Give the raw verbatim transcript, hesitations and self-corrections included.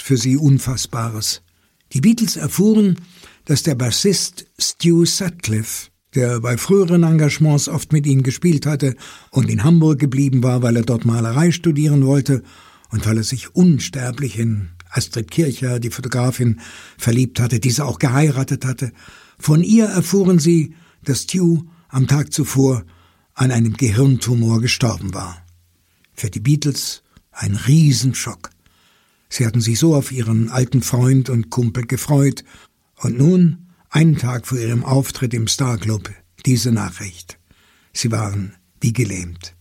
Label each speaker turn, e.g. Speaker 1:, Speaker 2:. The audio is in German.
Speaker 1: für sie Unfassbares. Die Beatles erfuhren, dass der Bassist Stu Sutcliffe, der bei früheren Engagements oft mit ihnen gespielt hatte und in Hamburg geblieben war, weil er dort Malerei studieren wollte und weil er sich unsterblich in Astrid Kirchherr, die Fotografin, verliebt hatte, diese auch geheiratet hatte. Von ihr erfuhren sie, dass Stu am Tag zuvor an einem Gehirntumor gestorben war. Für die Beatles ein Riesenschock. Sie hatten sich so auf ihren alten Freund und Kumpel gefreut. Und nun, einen Tag vor ihrem Auftritt im Star Club, diese Nachricht. Sie waren wie gelähmt.